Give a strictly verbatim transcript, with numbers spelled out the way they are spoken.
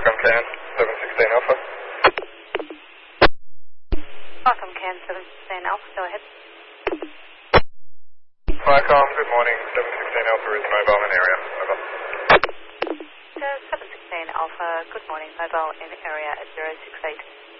Welcome, Can, seven sixteen Alpha. Welcome, Can, seven sixteen Alpha, go ahead. Viacom, good morning, seven sixteen Alpha is mobile in area, over. Uh, seven sixteen Alpha, good morning, mobile in area at zero six eight.